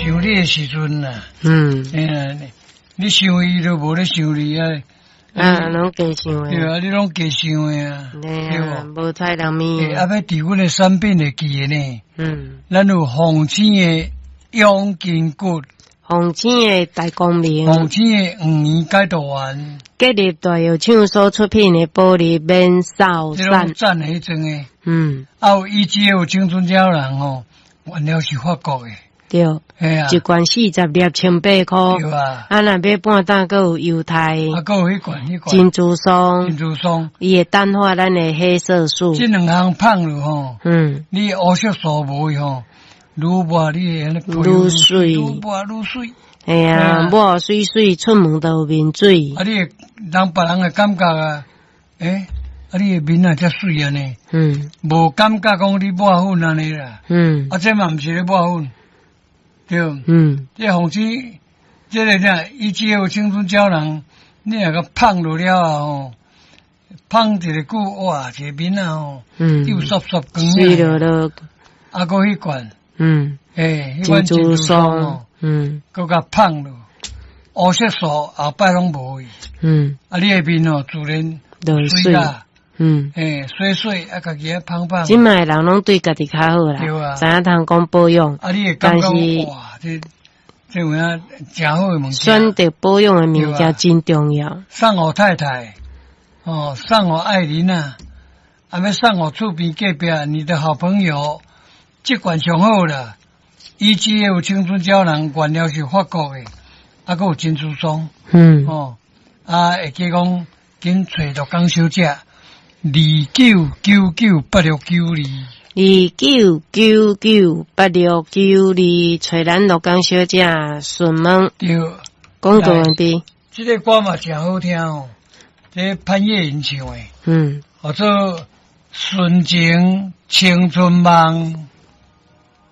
想你的时阵呐，你想伊都无咧想你啊。 拢假想诶。 对啊，你拢假想诶啊。 对啊，无菜人面。 啊，要伫阮诶产品会记诶呢。咱有红星诶养筋骨， 红星诶大光明， 红星诶5年解毒丸， 结入大药厂所出品诶玻璃免扫散，这种赞诶迄种诶。有EGL青春胶囊吼，原料是法国诶。对， 一罐40粒1,800块。对啊，若买半担，阁有犹太， 阁有迄罐珍珠松，伊会淡化咱的黑色素。 这两项放落吼，你黑色素无吼，愈抹你愈水，愈抹愈水。 哎呀，抹水水，出门都有面水。 啊，你让别人会感觉啊，啊，你的面啊，遮水安尼。无感觉讲你抹粉安尼啦。啊，这嘛毋是咧抹粉。对，这红星，这个啥，EGL青春胶囊，你若个放落了吼，放一个久，哇，这个面啊吼，又缩光水了， 啊，搁迄罐，迄罐珍珠松， 搁甲放落，黑色素后摆拢无去，啊，你的面哦，自然水啦。水啊，家己啊胖胖。 即卖人拢对家己较好啦，对啊，知影通讲保养。 啊，你会感觉哇，这有影真好诶物件。 选择保养诶物件真重要。 送互太太，送互爱人啊，啊，要送互厝边隔壁你的好朋友，这款上好啦。EGL青春胶囊原料是法国诶，啊，搁有珍珠松。啊，会记讲紧找着江小姐。29998692 29998692，找咱罗江小姐询问。 对， 讲到完毕。 这个歌嘛真好听哦，这潘越云唱的，叫做《纯情青春梦》。